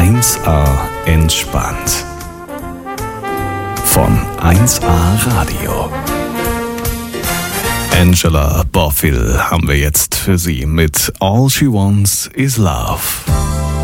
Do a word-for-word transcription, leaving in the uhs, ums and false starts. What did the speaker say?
eins A entspannt. Von eins A Radio. Angela Bofill haben wir jetzt für Sie mit All She Wants Is Love.